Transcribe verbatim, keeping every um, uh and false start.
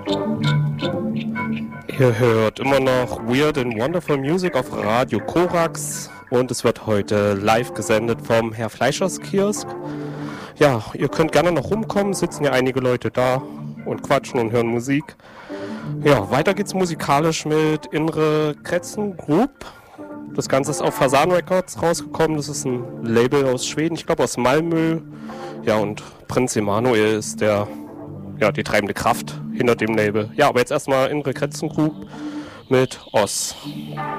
Ihr hört immer noch Weird and Wonderful Music auf Radio Korax und es wird heute live gesendet vom Herr Fleischers Kiosk. Ja, ihr könnt gerne noch rumkommen, sitzen ja einige Leute da und quatschen und hören Musik. Ja, weiter geht's musikalisch mit Inre Kretzen Group. Das Ganze ist auf Fasan Records rausgekommen, das ist ein Label aus Schweden, ich glaube aus Malmö. Ja, und Prinz Emanuel ist der, ja, die treibende Kraft hinter dem Label. Ja, aber jetzt erstmal Inre Kretzen Group mit Oss.